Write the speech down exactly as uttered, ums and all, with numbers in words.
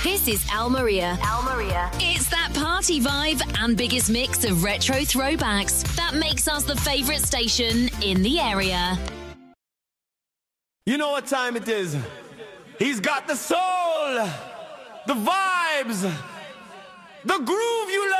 This is Al Maria. Al Maria. It's that party vibe and biggest mix of retro throwbacks that makes us the favourite station in the area. You know what time it is? He's got the soul, the vibes, the groove you love.